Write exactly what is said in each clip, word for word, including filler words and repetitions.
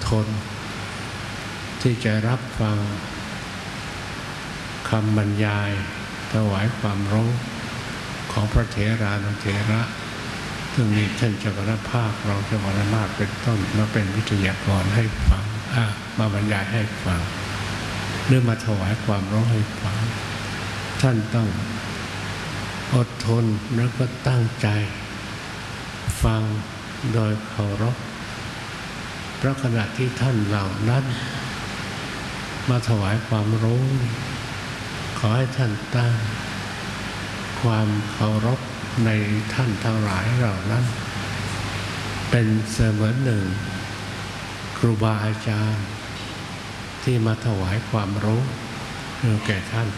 ทนที่จะรับฟังคำบรรยายถวายความรู้ของพระเถรานุเถระซึ่งมีท่านเจ้าคณะภาครองเจ้าคณะภาคเป็นต้นมาเป็นวิทยากรให้ฟังมาบรรยายให้ฟังหรือมาถวายความรู้ให้ฟังท่านต้องอดทนแล้วก็ตั้งใจฟังโดยเคารพเพราะขณะที่ท่านเหล่านั้นมาถวายความรู้ขอให้ท่านตั้งความเคารพในท่านทั้งหลายเหล่านั้นเป็นเสมือนหนึ่งครูบาอาจารย์ที่มาถวายความรู้แก่ท่าน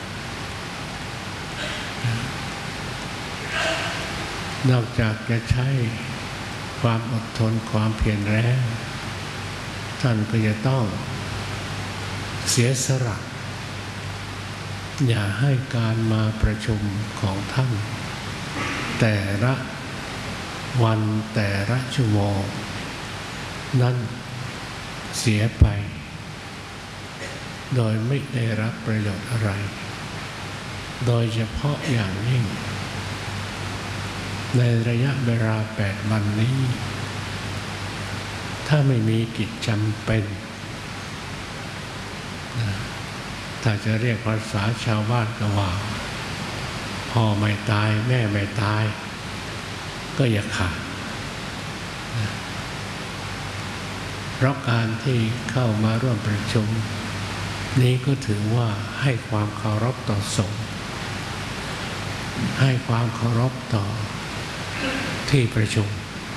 นอกจากจะใช้ความอดทนความเพียรแล้วท่านก็จะต้องเสียสละอย่าให้การมาประชุมของท่านแต่ละวันแต่ละชั่วโมงนั้นเสียไปโดยไม่ได้รับประโยชน์อะไรโดยเฉพาะอย่างยิ่งในระยะเวลาแปดวันนี้ถ้าไม่มีกิจจำเป็นถ้าจะเรียกภาษาชาวบ้านก็ว่าพ่อไม่ตายแม่ไม่ตายก็อย่าขาดเพราะการที่เข้ามาร่วมประชุมนี้ก็ถือว่าให้ความเคารพต่อสงฆ์ให้ความเคารพต่อที่ประชุม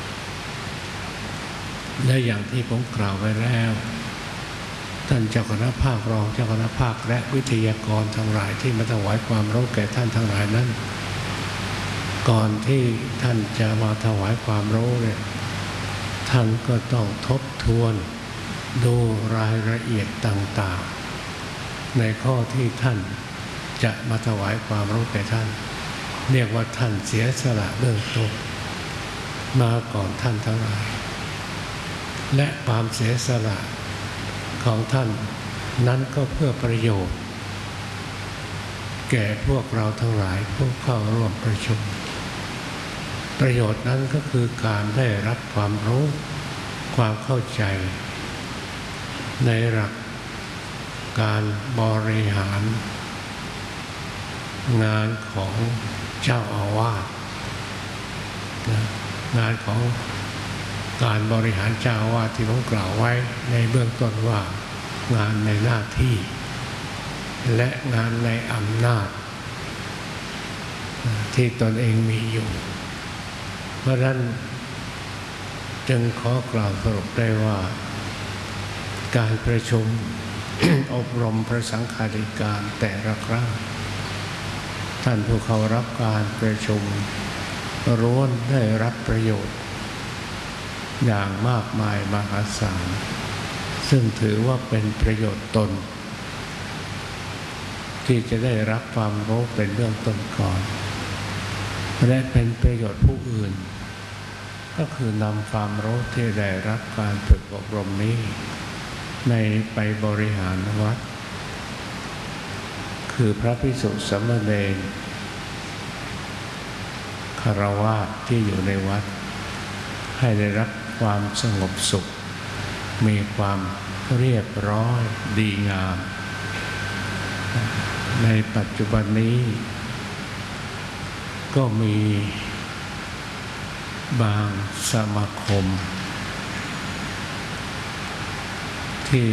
และอย่างที่ผมกล่าวไว้แล้วท่านเจ้าคณะภาครองเจ้าคณะภาคและวิทยากรทั้งหลายที่มาถวายความรู้แก่ท่านทั้งหลายนั้นก่อนที่ท่านจะมาถวายความรู้เนี่ยท่านก็ต้องทบทวนดูรายละเอียดต่างๆในข้อที่ท่านจะมาถวายความรู้แก่ท่านเรียกว่าท่านเสียสละเบื้องต้นมาก่อนท่านทั้งหลายและความเสียสละของท่านนั้นก็เพื่อประโยชน์แก่พวกเราทั้งหลายผู้เข้าร่วมประชุมประโยชน์นั้นก็คือการได้รับความรู้ความเข้าใจในหลักการบริหารงานของเจ้าอาวาสงานของการบริหารเจ้าอาวาสที่ผมกล่าวไว้ในเบื้องต้นว่างานในหน้าที่และงานในอำนาจที่ตนเองมีอยู่เพราะฉะนั้นจึงขอกล่าวสรุปได้ว่าการประชุม อบรมพระสังฆาธิการแต่ละครั้งท่านผู้เข้ารับการประชุมล้วนได้รับประโยชน์อย่างมากมายมหาศาลซึ่งถือว่าเป็นประโยชน์ตนที่จะได้รับความรู้เป็นเบื้องต้นก่อนและเป็นประโยชน์ผู้อื่นก็คือนำความรู้ที่ได้รับการฝึกอบรมนี้ในไปบริหารวัดคือพระภิกษุสามเณรฆราวาสที่อยู่ในวัดให้ได้รับความสงบสุขมีความเรียบร้อยดีงามในปัจจุบันนี้ก็มีบางสมาคมที่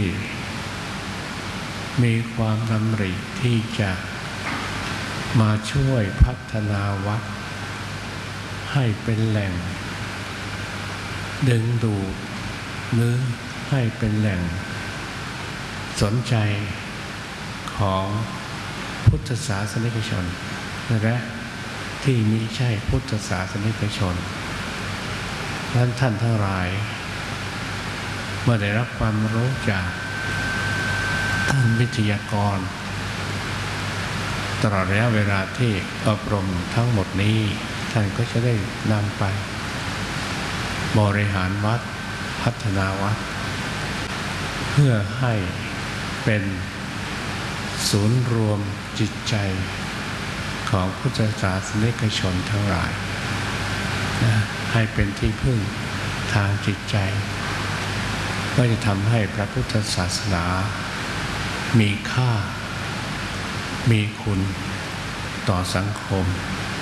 มีความดำริที่จะมาช่วยพัฒนาวัดให้เป็นแหล่งดึงดูดหรือให้เป็นแหล่งสนใจของพุทธศาสนิกชนและที่มิใช่พุทธศาสนิกชนท่านท่านทั้งหลายเมื่อได้รับความรู้จากท่านวิทยากรตลอดระยะเวลาที่อบรมทั้งหมดนี้ท่านก็จะได้นำไปบริหารวัดพัฒนาวัดพื่อให้เป็นศูนย์รวมจิตใจของพุทธศาสนิกชนทั้งหลายนะให้เป็นที่พึ่งทางจิตใจก็จะทำให้พระพุทธศาสนามีค่ามีคุณต่อสังคม